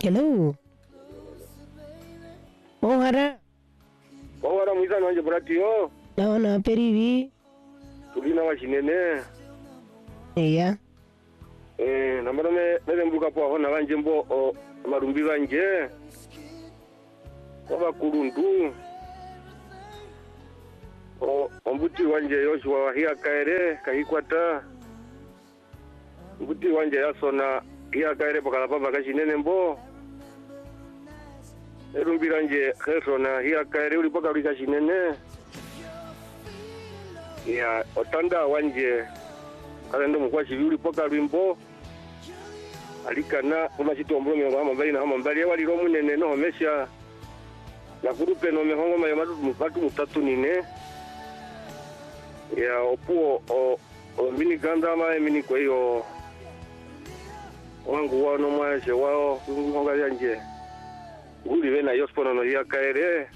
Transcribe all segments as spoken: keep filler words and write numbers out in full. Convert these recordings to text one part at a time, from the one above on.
Hello. Mohara. Mohara mwizana wanje buratio. Naona perivi. Tulina washinene. Eya. Eh, namara me me mbuka po hona wanje mbo o marumbi wanje. Baba kurundu. O ombuti wanje Yoshua wahia kaere kahikwata. Mbuti wanje yasona hia kaere pakala papa kashinene mbo. Erumbiranje khesona hia kaere uli paka uli kashinene. Ya otanda wanje kalendo mukwashi uli paka limbo. Alikana umachitombolo miongo hama mbali na hama mbali wali romu nene no mesha. Na kurupe no mehongo mayo matu mutatu nine. Ya opuo o o mini ganda ma mini kwa hiyo wangu wao no mwaje wao ngonga yanje uli vena yospono no ya kaere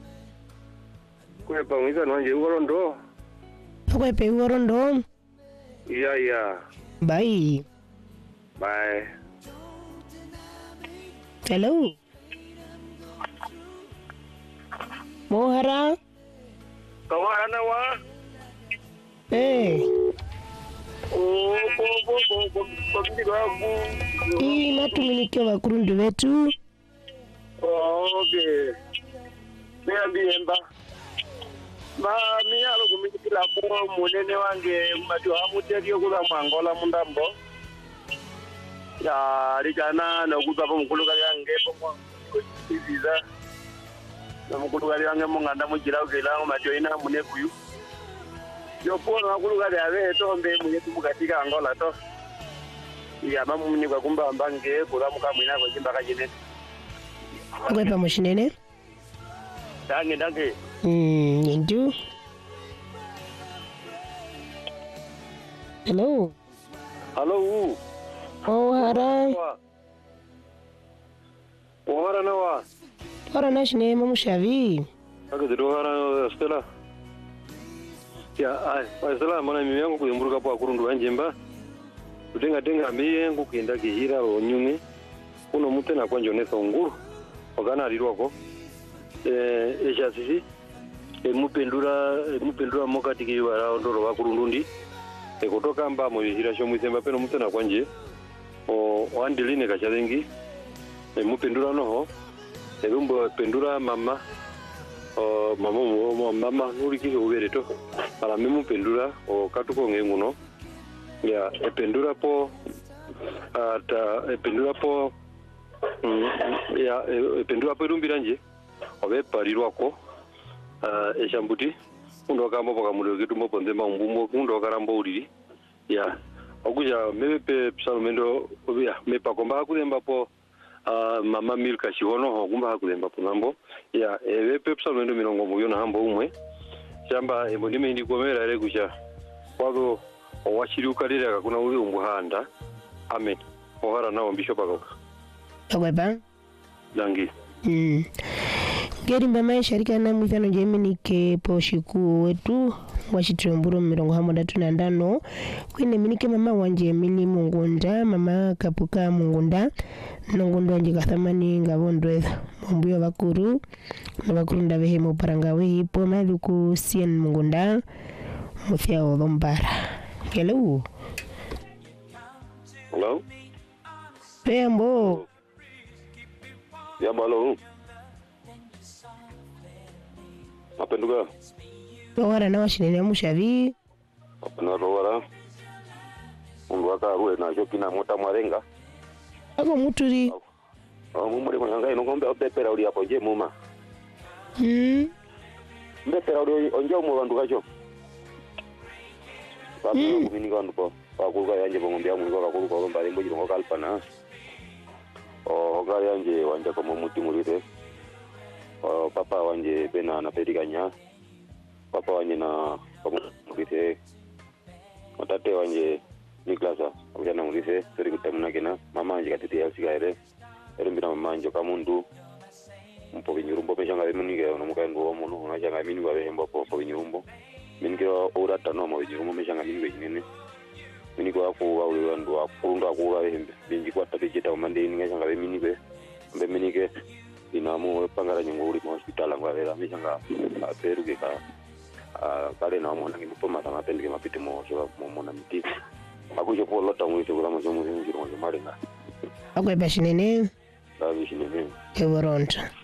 kwa pamoja no nje ngorondo Kwa pe ngorondo ya ya bye bye. Hello. Mohara. Kawara na wa Eh. Oh, bo bo bo bo bo bo. Hii natuminike wakurundu wetu. Okay. Mea biemba. Ma miyalo kumikila kwa munene wange matu hamuterio kula mwangola mundambo. Ya likana na kutuwa mkuluka yange pomo kuchiziza. Na mkuluka yange munganda mujira ukila matu ina munebuyu. Yo pono wakuluka yawe tombe mwetu mukatika angola to. Ya mamu mni kwa kumba mbange kula muka mwina kwa jimba kajine. Kwa pa moshinene. Dange dange. Hmm, nindu. Hello. Hello. Mohara. Mohara na wa. Ora nashine mamushavi. Ako diro hara Stella. Ya, ai, ai Stella mana mimi yangu kuyumburuka po akurundu wanjemba. Utenga tenga miye yangu kuinda kihira onyume. Uno mutena kwa njonesa nguru. Ogana alirwako. Eh, esha sisi. E mupendura, e mupendura mokati kiwara ondoro wakurundundi. E kutoka mba mo hira sho mwisemba peno mutena kwa nje. O wandiline kachalengi. E mupendura noho. E rumbo pendura mama. O mama mo mama nuri ki ubere to. Para memu pendura o katuko ngenguno. Ya e pendura po ata e pendura po mm, ya e pendura po rumbiranje. Obe parirwako uh, eshambuti undo kamba boka mulio kitu mo ponde ma umbumo undo karambo uriri ya okuja mepe psalmendo obia mepa komba akulemba po uh, mama milka shihono ho kumba akulemba po nambo ya epe psalmendo milongo muyo na hambo umwe shamba emondime ndi komera ere kuja kwado owashiri ukalira kuna uri umbuhanda amen ohara nawo bishop akoka Agweba. Dangi. Mm. Geri mbama sharika na mwithano jeminike po shiku wetu washitumburu mirongo hamodatu na ndano kwine minike mama wanje mili mungunda mama kapuka mungunda nongondo wanje kathamani ngabondwetha mwambuyo bakuru na bakuru ndabehe muparanga wipo maluku sien mungunda muthia odhombara. Hello. Hello. Pembo. Ya malo. Apenduka. Ora na washinene mushavi. Apena rovara. Mundu akaruwe nacho kina mota mwarenga. Ako muturi. Ah, mumuri kunanga inongombe opepera uri apo je muma. Hmm. Mbepera uri onje mu bandu kacho. Papu kumini kandu ko. Pakuruka yanje bongombe amu ko kakuruka ko mbale mboji ngo kalpana. O ga yanje wanje ko muti murite. O papa wanje bena na periganya. Papa wanje na komurite. Matate wanje Niklasa ujana murite seri kutamuna kena mama wanje katete ya sigaire. Erumbira mama wanje kamundu. Mpo binyurumbo peshanga bimunike no mukaendo wa munu na janga minu wa hembo po po binyurumbo. Minike ora tano mo binyurumbo meshanga minu binene. Minike wa ko wa ndo wa kurunda ko wa hembe. Binji kwa tabejeta mande ni ngashanga biminike. mbeminike inamu pangara nyungu uli hospital ngwavera mishanga aperuke ka kale na mwana ngipoma tanga pendike mapite mo so mona mitiki akujo po lota mwite kula mo zomu ngiro ngo marenga akwe pashinene davi shinene evoronta